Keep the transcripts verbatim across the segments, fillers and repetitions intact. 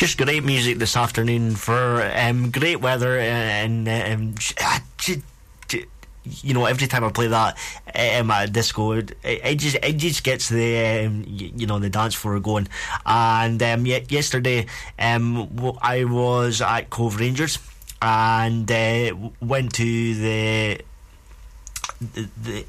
just great music this afternoon for um, great weather, and um, you know, every time I play that um, at a disco, it, it just it just gets the um, you know the dance floor going. And um, y- yesterday, um, I was at Cove Rangers and uh, went to the the. the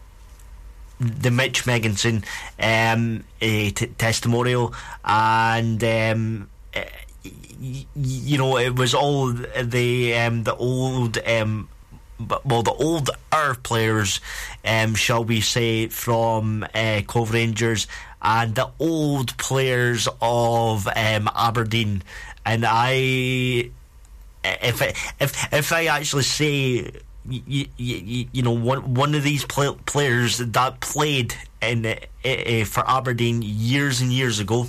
the Mitch Megginson um, a t- testimonial, and um, y- you know, it was all the um, the old um, well the older players, um, shall we say, from uh, Cove Rangers, and the old players of um, Aberdeen. And I, if I, if if I actually say, You, you, you know, one one of these play, players that played in uh, uh, for Aberdeen years and years ago.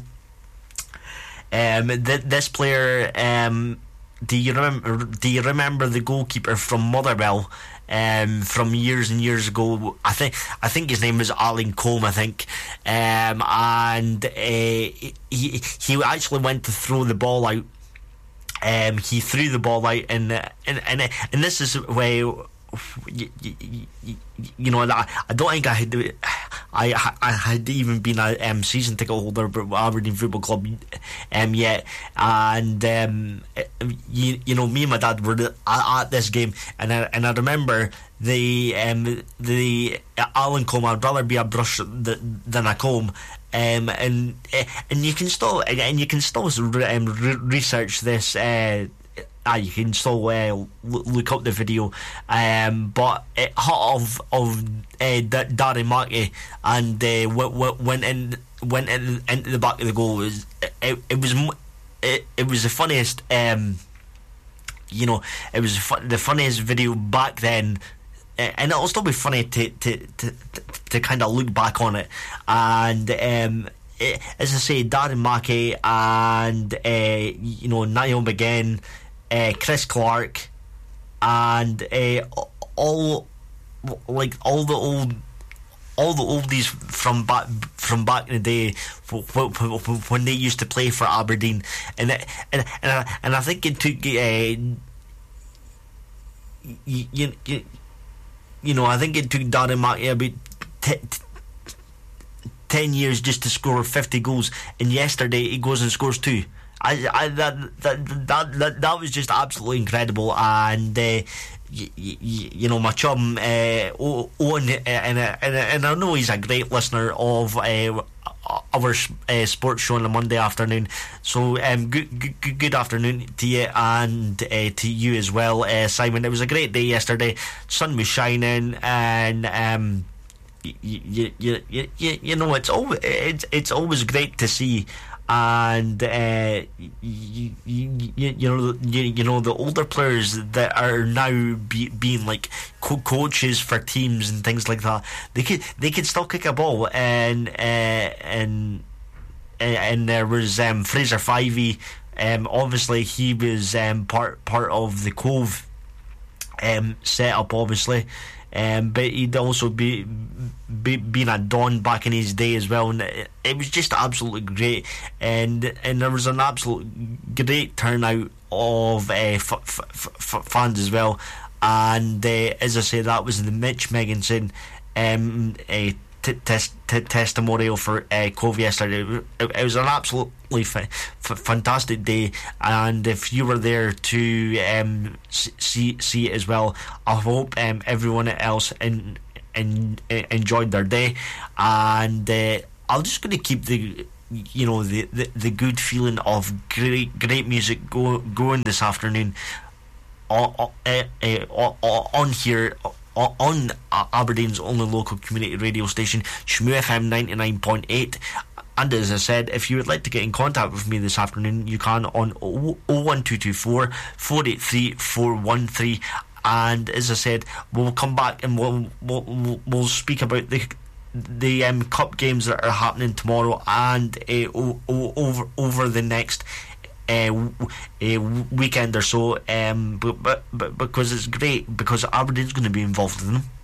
Um, th- this player, um, do you remember? Do you remember the goalkeeper from Motherwell? Um, from years and years ago, I think I think his name was Alan Combe, I think, um, and uh, he he actually went to throw the ball out. Um, he threw the ball out, and and and, and this is where you, you, you, you know, I, I don't think I had I I had even been a um, season ticket holder for Aberdeen Football Club um, yet, and um, you you know, me and my dad were at, at this game, and I, and I remember the um, the Alan Combe. I'd rather be a brush th- than a comb. Um, and and you can still and you can still um, re- research this. Uh, ah, you can still uh, look up the video. Um, but it hot of of uh, D- Darren Markey, and uh, w- w- went in went in, into the back of the goal. It was it, it was it, it was the funniest. Um, you know, it was fu- the funniest video back then. And it'll still be funny to to, to, to, to kind of look back on it. And um, it, as I say, Darren Mackey and uh, you know, Niall McGinn, uh, Chris Clark, and uh, all like all the old all the oldies from back from back in the day when they used to play for Aberdeen. And it, and and I, and I think it took uh, you. you, you You know, I think it took Darren Markey about t- t- ten years just to score fifty goals, and yesterday he goes and scores two. I, I that, that that that that was just absolutely incredible. And uh, y- y- you know, my chum uh, Owen, uh, and uh, and uh, and I know he's a great listener of uh, our uh, sports show on a Monday afternoon. So um, good, good good afternoon to you, and uh, to you as well, uh, Simon. It was a great day yesterday. Sun was shining, and um, you you you you, you know, it's always it's it's always great to see. And uh, you, you, you, you know you, you know the older players that are now be, being like co- coaches for teams and things like that, they could they could still kick a ball. And uh, and and there was um, Fraser Fivey. Um, obviously he was um, part part of the Cove um, setup, obviously. Um, but he'd also be, be been a Don back in his day as well, and it, it was just absolutely great. And and there was an absolute great turnout of uh, f- f- f- fans as well. And uh, as I say, that was the Mitch Megginson um, uh, t- tes- t- testimonial for uh, Cove yesterday. It, it was an absolutely f- f- fantastic day, and if you were there to um, see see it as well, I hope um, everyone else in, in, in enjoyed their day. And uh, I'm just going to keep the you know the, the, the good feeling of great great music go, going this afternoon on, uh, uh, on here on Aberdeen's only local community radio station, Shmoo F M ninety-nine point eight. And as I said, if you would like to get in contact with me this afternoon, you can on oh one two two four, four eight three, four one three. And as I said, we'll come back and we'll we'll, we'll speak about the the um, cup games that are happening tomorrow and uh, o- o- over over the next uh, uh, weekend or so. Um, but, but but because it's great, because Aberdeen's going to be involved in them.